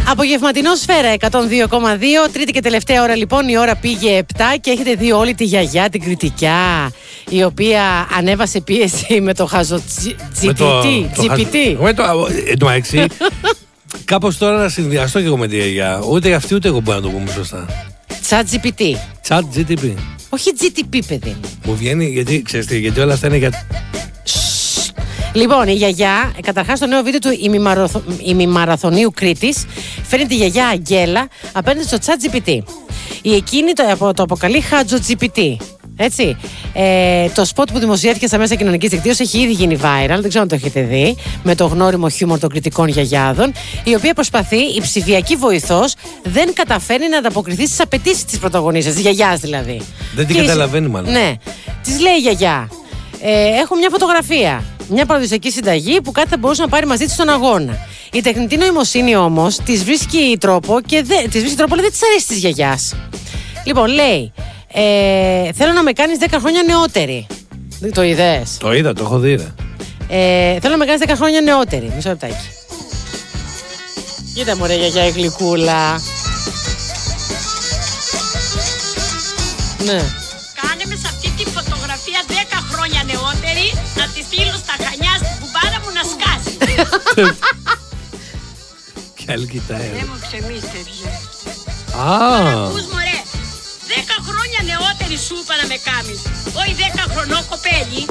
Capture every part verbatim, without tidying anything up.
Απογευματινό Σφαίρα εκατόν δύο κόμμα δύο. Τρίτη και τελευταία ώρα λοιπόν. Η ώρα πήγε επτά και έχετε δει όλη τη γιαγιά την κριτικιά, η οποία ανέβασε πίεση με το χαζοτζιπιτή. Με το εντωμεταξύ, κάπως τώρα να συνδυαστώ και εγώ με τη γιαγιά. Ούτε αυτή ούτε εγώ μπορώ να το πούμε σωστά. Τσατζιπιτή. Τσατζιπιτή. Όχι τζι τι πι, παιδί. Μου βγαίνει γιατί, ξέρεις τι, γιατί όλα αυτά είναι για... Λοιπόν, η γιαγιά, καταρχάς στο νέο βίντεο του ημιμαραθω... ημιμαραθωνίου Κρήτης, φέρνει τη γιαγιά Αγγέλα απέναντι στο ChatGPT. Η εκείνη το, το αποκαλεί χατζοτζιπιτή. Έτσι. Ε, το σποτ που δημοσιεύτηκε στα μέσα κοινωνικής δικτύωσης έχει ήδη γίνει viral, δεν ξέρω αν το έχετε δει, με το γνώριμο χιούμορ των κριτικών γιαγιάδων, η οποία προσπαθεί, η ψηφιακή βοηθός, δεν καταφέρνει να ανταποκριθεί στις απαιτήσεις της πρωταγωνίστας, της γιαγιάς δηλαδή. Δεν την καταλαβαίνει μάλλον. Ναι. Της λέει η γιαγιά, ε, έχω μια φωτογραφία. Μια παραδοσιακή συνταγή που κάτι θα μπορούσε να πάρει μαζί της στον αγώνα. Η τεχνητή νοημοσύνη όμως της βρίσκει τρόπο και δε, της βρίσκει τρόπο, αλλά δεν της αρέσει της γιαγιάς. Λοιπόν, λέει, ε, θέλω να με κάνεις δέκα χρόνια νεότερη. Το είδες? Το είδα, το έχω δει. Ρε. Ε, θέλω να με κάνεις δέκα χρόνια νεότερη. Μισό λεπτάκι. Κοίτα μωρέ γιαγιά η γλυκούλα. Ναι. Κάνε με σε αυτή τη φωτογραφία δέκα χρόνια νεότερη, να τη στείλω στα Χανιά στην κουμπάρα μου να σκάσει. Κι άλλη κοιτάει. Δεν μου ξεμίστευε. Α. Ακούς μωρέ, δέκα χρόνια νεότερη σου είπα να με κάνεις, όχι δέκα χρονό κοπέλι.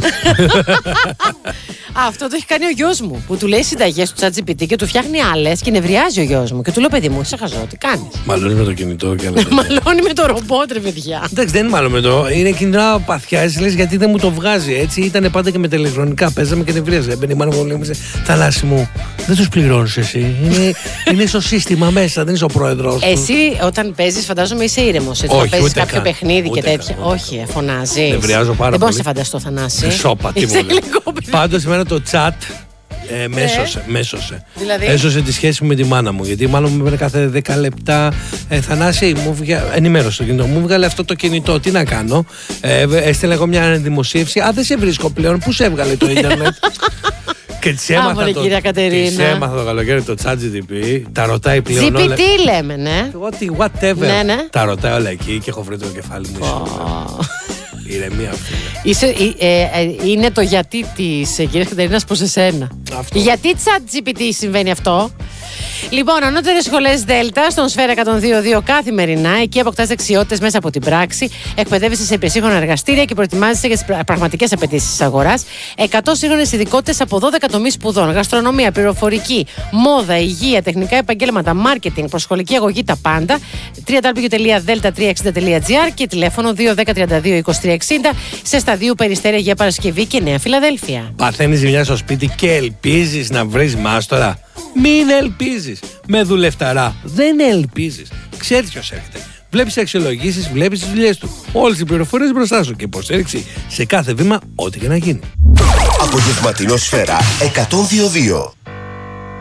Αυτό το έχει κάνει ο γιος μου, που του λέει συνταγές του ChatGPT και του φτιάχνει άλλες και νευριάζει ο γιος μου. Και του λέω, παιδί μου, είσαι χαζό, τι κάνεις? Μαλώνει με το κινητό και άλλα. Μαλώνει με το ρομπότ, ρε παιδιά. Εντάξει, δεν είναι μάλλον με το. Είναι κινητό παθιάζει, λες γιατί δεν μου το βγάζει. Έτσι ήταν πάντα και με τα ηλεκτρονικά. Παίζαμε και νευρίαζε. Έμπαινε η μάνα μου, λέει, θαλάσσι μου, δεν του πληρώνει εσύ. Είναι, είναι στο σύστημα μέσα, δεν είσαι ο πρόεδρος. Εσύ όταν παίζεις, φαντάζομαι είσαι ήρεμος. Έτσι, όταν παίζεις κάποιο καν. παιχνίδι ούτε και τέτοια. καν, Όχι, φωνάζεις. Νευριάζω πάρα δεν πολύ. μπορώ να σε φανταστώ, Θανάση. Σώπα, τι μου λέει. Πάντως εμένα το chat ε, μέσωσε, ε. μέσωσε. Δηλαδή? Έσωσε τη σχέση μου με τη μάνα μου. Γιατί η μάνα μου με έπαιρνε κάθε δέκα λεπτά. Ε, Θανάση, μου βγα... ενημέρωσε το κινητό. Μου βγάλε αυτό το κινητό. Τι να κάνω? Ε, έστειλα εγώ μια δημοσίευση. Α, δεν σε βρίσκω πλέον. Πού σε έβγαλε το ίντερνετ? Και της έμαθα, το, της έμαθα το καλοκαίρι το ChatGPT. Τα ρωτάει πλέον όλα. τζι πι τι λέμε, ναι. Ό,τι, whatever. Ναι, ναι. Τα ρωτάει όλα εκεί και έχω βρει το κεφάλι μου. Oh. Ηρεμία αυτή. Είσαι, ε, ε, είναι το γιατί της ε, κυρίας Κατερίνας προς εσένα. Αυτό. Γιατί ChatGPT συμβαίνει αυτό? Λοιπόν, ανώτερες σχολές Δέλτα στον Σφαίρα εκατόν δύο κόμμα δύο καθημερινά. Εκεί αποκτάς δεξιότητες μέσα από την πράξη. Εκπαιδεύεσαι σε υπερσύγχρονα εργαστήρια και προετοιμάζεσαι για τις πραγματικές απαιτήσεις της αγοράς. εκατό σύγχρονες ειδικότητες από δώδεκα τομείς σπουδών. Γαστρονομία, πληροφορική, μόδα, υγεία, τεχνικά επαγγέλματα, μάρκετινγκ, προσχολική αγωγή, τα πάντα. double-u double-u double-u τελεία delta τριακόσια εξήντα τελεία gr και τηλέφωνο δύο ένα μηδέν τρία δύο είκοσι τρία εξήντα σε σταδίου Περιστέρια για Παρασκευή και Νέα Φιλαδέλφια. Παθαίνεις ζημιά στο σπίτι και ελπίζεις να βρεις μάστορα? Μην ελπίζεις. Με δουλευταρά δεν ελπίζεις. Ξέρεις ποιος έρχεται. Βλέπεις τις αξιολογήσεις, βλέπεις τις δουλειές του. Όλες τις πληροφορίες μπροστά σου και υποστήριξη σε κάθε βήμα, ό,τι και να γίνει. Απογευματινό Σφαίρα εκατόν δύο κόμμα δύο.